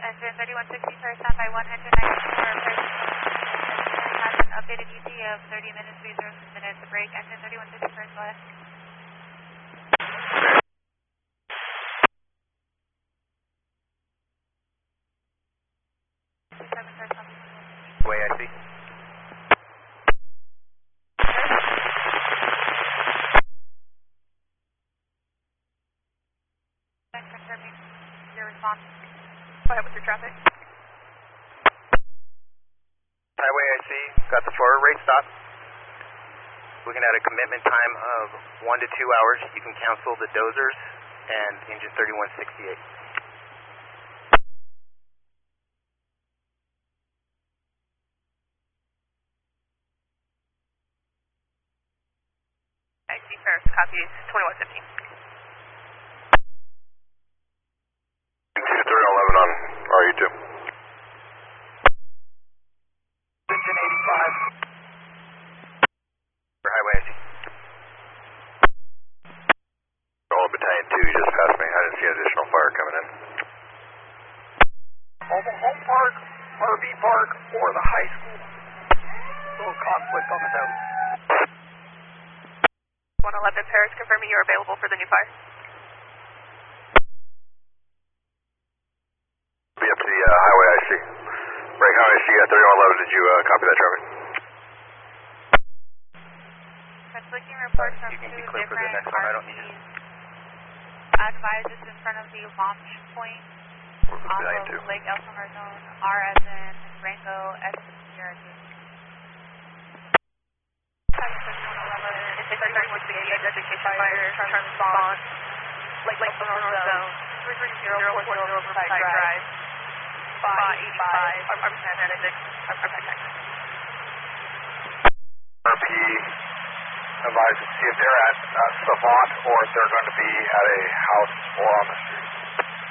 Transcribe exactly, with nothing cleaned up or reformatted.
Engine thirty-one sixty for standby one hundred ninety-four. Has an updated E T of thirty minutes, three zero minutes to break. Engine thirty-one sixty first left. Way I see. Confirming your response. Go ahead with your traffic. Highway I C, got the forward rate stop. Looking at a commitment time of one to two hours. You can cancel the dozers and engine thirty-one sixty-eight. I C first, copies twenty-one fifteen. three eleven on R U two. Engine eighty-five. For Highway I C. All Battalion two just passed me. I didn't see additional fire coming in. Mobile Home Park, R V Park, or the high school. Little conflict on the note. one eleven Paris, confirming you're available for the new fire. Be up to the uh, Highway I C. Break Highway I C at thirty-one eleven. Did you uh, copy that traffic? Conflicting reports from You can two be clear for the different next one. I don't need R it. Ps. Advise this in front of the launch point We're with off Battalion of two. Lake Elsinore Zone. R as in Rango, S as in Sierra two. It's thirty-one sixty-eight, education fire, turn response, Lake Elsinore Zone, three three zero four zero Riverside Drive, five eighty-five, I'm paramedic, I'm paramedic. R P advise to see if they're at uh, Savant or if they're going to be at a house or on the street.